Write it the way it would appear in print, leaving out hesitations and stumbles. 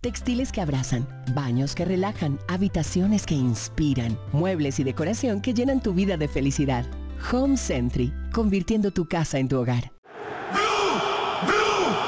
Textiles que abrazan, baños que relajan, habitaciones que inspiran, muebles y decoración que llenan tu vida de felicidad. Home Sentry, convirtiendo tu casa en tu hogar.